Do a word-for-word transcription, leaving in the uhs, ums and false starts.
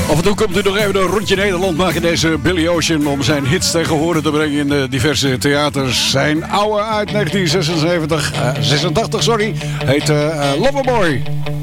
Af en toe komt u nog even een rondje Nederland maken, deze Billy Ocean, om zijn hits tegen horen te brengen in de diverse theaters. Zijn oude uit negentien zesenzeventig, uh, zesentachtig sorry, heet uh, Loverboy.